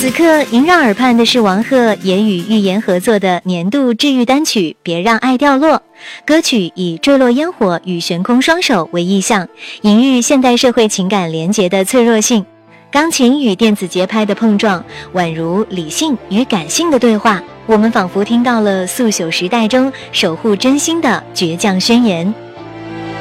此刻萦绕耳畔的是王鹤也与预言合作的年度治愈单曲《别让爱掉落》。歌曲以坠落烟火与悬空双手为意象，隐喻现代社会情感连结的脆弱性。钢琴与电子节拍的碰撞，宛如理性与感性的对话，我们仿佛听到了速朽时代中守护真心的倔强宣言。